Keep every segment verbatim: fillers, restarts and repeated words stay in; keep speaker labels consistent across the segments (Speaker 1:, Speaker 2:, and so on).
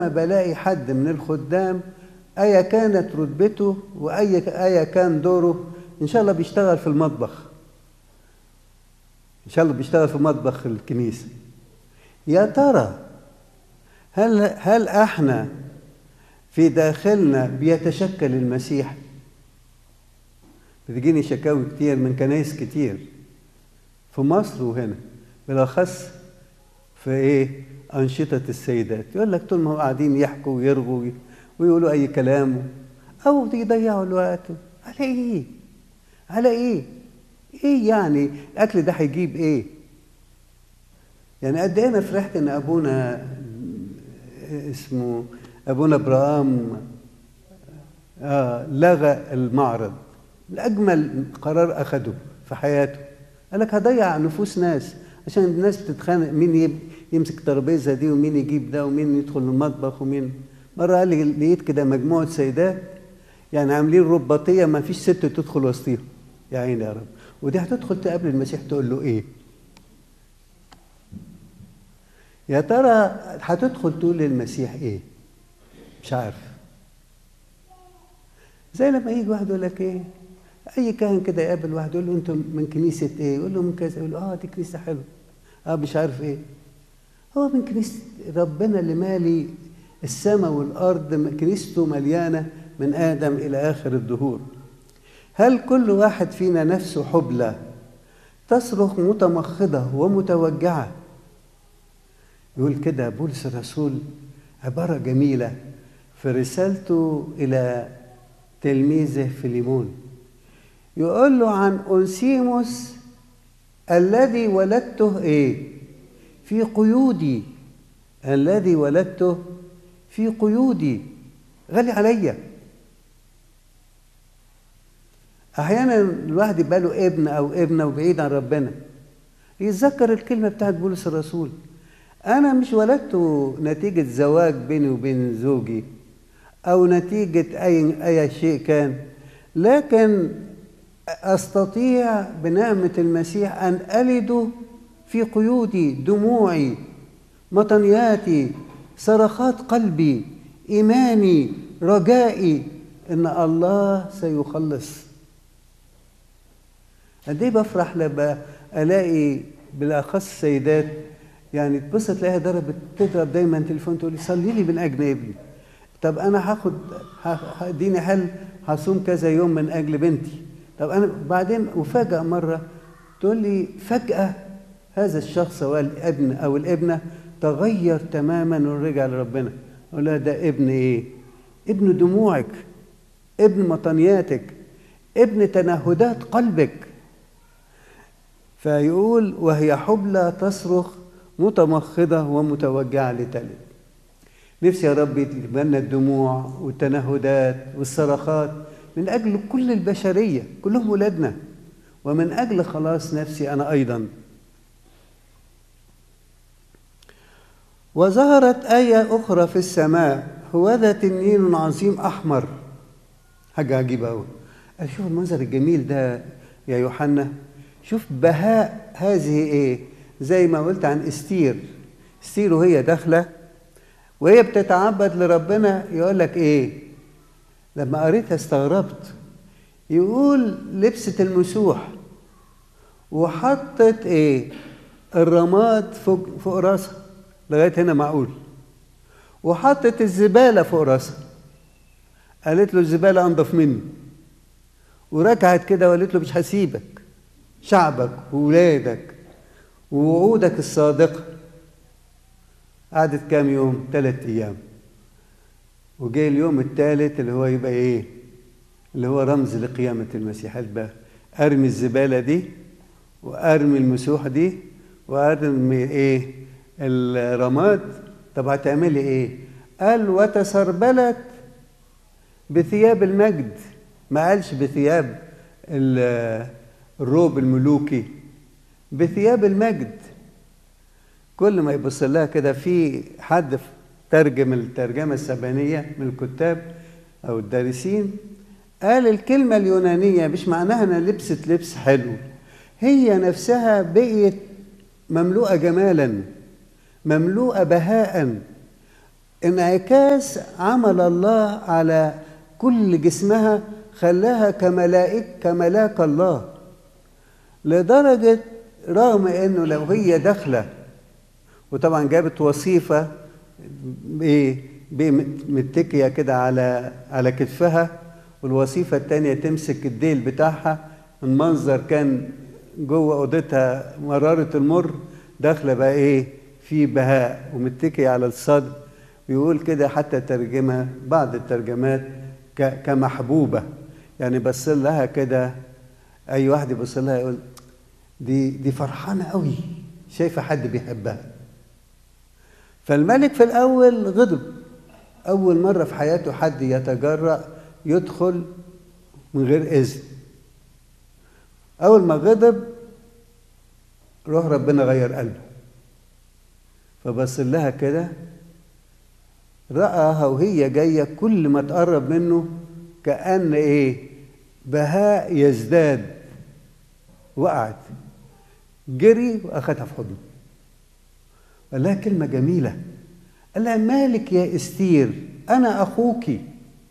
Speaker 1: بلاقي حد من الخدام ايا كانت رتبته واي ايا كان دوره، ان شاء الله بيشتغل في المطبخ، ان شاء الله بيشتغل في مطبخ الكنيسه. يا ترى هل هل احنا في داخلنا بيتشكل المسيح؟ بتجيني شكاوي كتير من كنايس كتير في مصر وهنا، بالاخص في ايه انشطه السيدات. يقول لك طول ما هم قاعدين يحكوا ويرغوا ويقولوا اي كلام او يضيعوا الوقت. على ايه؟ على ايه؟ ايه يعني الاكل ده هيجيب ايه؟ يعني قد ايه انا فرحت ان ابونا اسمه ابونا ابراهام آه لغى المعرض. الاجمل قرار اخده في حياته، قال لك هضيع نفوس ناس عشان الناس بتتخانق مين يمسك الترابيزه دي ومين يجيب ده ومين يدخل المطبخ ومين. مره قال لي لقيت كده مجموعه سيدات يعني عاملين رباطيه ما فيش ست تدخل وسطيهم. يا عيني يا رب، ودي هتدخل تقابل المسيح تقول له ايه؟ يا ترى هتدخل تقول للمسيح ايه؟ مش عارف. زي لما يجي واحد يقول لك ايه، اي كاهن كده يقابل واحد يقول له انتم من كنيسه ايه؟ يقول له من كذا، يقول له اه دي كنيسه حلوه، اه مش عارف ايه. هو من كنيسه ربنا اللي مالي السماء والارض، كنيسته مليانه من ادم الى اخر الدهور. هل كل واحد فينا نفسه حبلى تصرخ متمخضه ومتوجعه؟ يقول كده بولس الرسول عباره جميله في رسالته الى تلميذه فيليمون، يقول له عن أنسيموس الذي ولدته ايه؟ في قيودي، الذي ولدته في قيودي، غالي عليا. احيانا الواحد يبقى له ابن او ابنه وبعيد عن ربنا يتذكر الكلمه بتاعت بولس الرسول، انا مش ولدته نتيجه زواج بيني وبين زوجي او نتيجه اي اي شيء كان، لكن استطيع بنعمه المسيح ان الد في قيودي، دموعي، مطنياتي، صرخات قلبي، ايماني، رجائي ان الله سيخلص. قد ايه بفرح لما الاقي بالاخص سيدات يعني تبص تلاقيها ضربت تضرب دايما تليفون تقول لي صلي لي من اجل ابني. طب انا هاخد اديني حل هصوم كذا يوم من اجل بنتي. طب انا بعدين وفجاه مره تقول لي فجاه هذا الشخص سواء الابن او الابنه تغير تماما ورجع لربنا. اقول لها ده ابن ايه؟ ابن دموعك، ابن مطنياتك، ابن تنهدات قلبك. فيقول وهي حبلى تصرخ متمخضه ومتوجعه لتلد. نفسي يا رب يتبنى الدموع والتنهدات والصرخات من اجل كل البشريه، كلهم ولادنا، ومن اجل خلاص نفسي انا ايضا. وظهرت آية أخرى في السماء، هوذا تنين عظيم أحمر. حاجة عجيبة أوي. شوف المنظر الجميل ده يا يوحنا، شوف بهاء هذه إيه؟ زي ما قلت عن استير، استير وهي داخلة وهي بتتعبد لربنا، يقول لك إيه؟ لما قريتها استغربت. يقول لبست المسوح وحطت إيه؟ الرماد فوق فوق راسها، لغايه هنا معقول، وحطت الزباله فوق راسها. قالت له الزباله انضف مني، وركعت كده وقالت له مش هسيبك، شعبك وولادك ووعودك الصادقه. قعدت كام يوم؟ ثلاث ايام. وجاي اليوم الثالث اللي هو يبقى ايه؟ اللي هو رمز لقيامه المسيح. بقى ارمي الزباله دي وارمي المسوح دي وارمي ايه؟ الرماد. طب هتعملي ايه؟ قال وتسربلت بثياب المجد، ما قالش بثياب الروب الملوكي، بثياب المجد. كل ما يبص لها كده، في حد ترجم الترجمه السبعينيه من الكتاب او الدارسين قال الكلمه اليونانيه مش معناها انها لبست لبس حلو، هي نفسها بقيت مملوءه جمالا، مملوءة بهاء، انعكاس عمل الله على كل جسمها، خلاها كملائك كملاك الله، لدرجة رغم انه لو هي داخلة وطبعا جابت وصيفة ايه متكية كده على على كتفها، والوصيفة التانية تمسك الديل بتاعها، المنظر كان جوه اوضتها مرارة المر، داخلة بقى ايه في بهاء ومتكية على الصدر. بيقول كده حتى ترجمة بعض الترجمات كمحبوبة، يعني بص لها كده، اي واحد يبص لها يقول دي دي فرحانة قوي، شايفة حد بيحبها. فالملك في الاول غضب، اول مرة في حياته حد يتجرأ يدخل من غير اذن. اول ما غضب روح ربنا غير قلبه، فبص لها كده، رآها وهي جاية، كل ما تقرب منه كأن ايه بهاء يزداد، وقعت جري واخدها في حضنه. قال لها كلمة جميلة، قال لها مالك يا استير، انا اخوكي،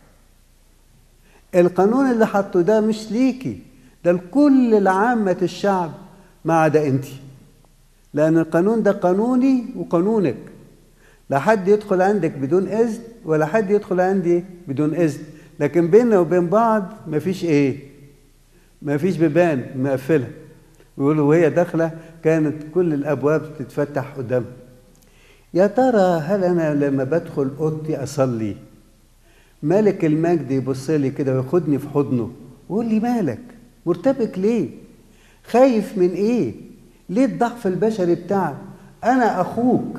Speaker 1: القانون اللي حطه ده مش ليكي، ده لكل العامة الشعب ما عدا انتي، لان القانون ده قانوني وقانونك، لا حد يدخل عندك بدون اذن ولا حد يدخل عندي بدون اذن، لكن بيننا وبين بعض مفيش ايه، مفيش بيبان مقفله. ويقولوا وهي داخله كانت كل الابواب تتفتح قدامها. يا ترى هل انا لما بدخل اوضتي اصلي ملك المجد يبص لي كده وياخدني في حضنه ويقول لي مالك مرتبك ليه، خايف من ايه، ليه الضعف البشري بتاعك، انا اخوك،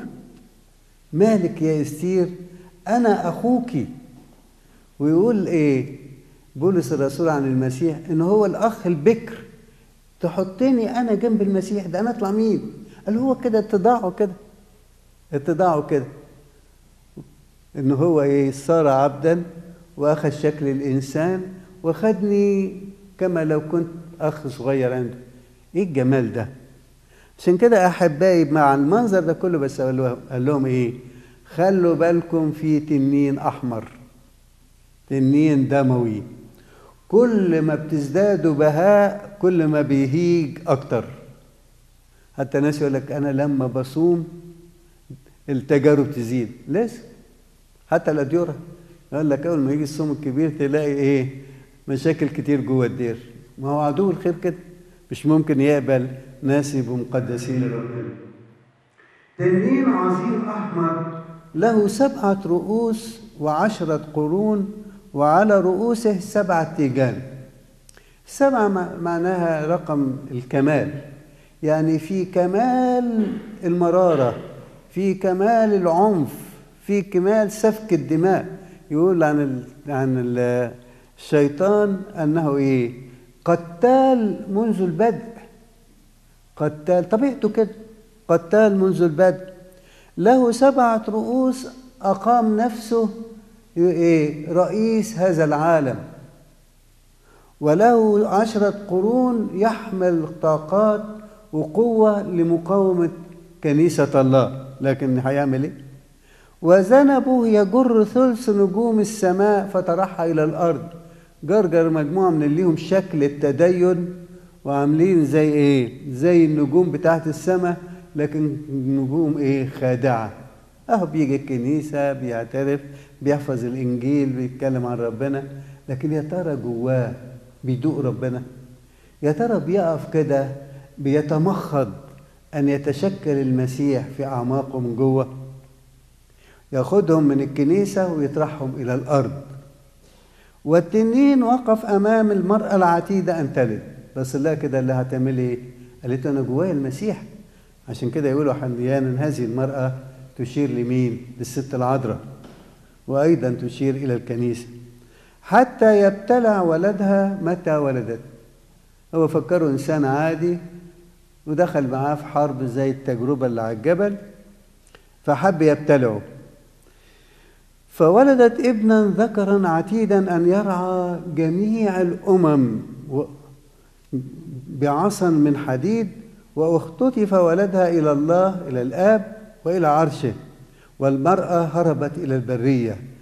Speaker 1: مالك يا استير انا اخوكي. ويقول ايه بولس الرسول عن المسيح ان هو الاخ البكر، تحطني انا جنب المسيح ده انا اطلع مين؟ قال هو كده اتضاعه كده، اتضاعه كده ان هو ايه صار عبدا واخذ شكل الانسان وخدني كما لو كنت اخ صغير عنده. ايه الجمال ده! عشان كده احبائي مع المنظر ده كله بس قال لهم ايه، خلوا بالكم في تنين احمر، تنين دموي، كل ما بتزدادوا بهاء كل ما بيهيج اكتر. حتى ناس يقول لك انا لما بصوم التجارب تزيد، لسه حتى الاديره يقول لك اول ما يجي الصوم الكبير تلاقي ايه مشاكل كتير جوه الدير. ما هو عدو الخير كده، مش ممكن يقبل ناس يبقوا مقدسين لربنا. تنين عظيم احمر له سبعه رؤوس وعشره قرون، وعلى رؤوسه سبعه تيجان. سبعه معناها رقم الكمال، يعني في كمال المراره، في كمال العنف، في كمال سفك الدماء. يقول عن ال... عن ال... الشيطان انه ايه قتال منذ البدء، قتال طبيعته كده، قتال منذ البدء. له سبعة رؤوس، أقام نفسه إيه رئيس هذا العالم، وله عشرة قرون يحمل طاقات وقوة لمقاومة كنيسة الله. لكن هيعمل إيه؟ وذنبه يجر ثلث نجوم السماء فترحى إلى الأرض. جرجر مجموعة من اللي ليهم شكل التدين وعاملين زي إيه؟ زي النجوم بتاعت السماء، لكن نجوم إيه خادعة. أهو بيجي الكنيسة بيعترف بيحفظ الإنجيل بيتكلم عن ربنا، لكن يا ترى جواه بيدوق ربنا؟ يا ترى بيقف كده بيتمخض أن يتشكل المسيح في أعماقه من جوه؟ ياخدهم من الكنيسة ويطرحهم إلى الأرض. والتنين وقف أمام المرأة العتيدة أن تلد، بس الله كده اللي هتعمل إيه؟ قالت أنا جوايا المسيح. عشان كده يقولوا حنيانا هذه المرأة تشير لمين؟ للست العذراء، وأيضا تشير إلى الكنيسة، حتى يبتلع ولدها متى ولدت. هو فكروا إنسان عادي ودخل معاه في حرب زي التجربة اللي على الجبل، فحب يبتلعه، فولدت ابنا ذكرا عتيدا أن يرعى جميع الأمم بعصا من حديد، واختطف ولدها إلى الله إلى الآب وإلى عرشه، والمرأة هربت إلى البرية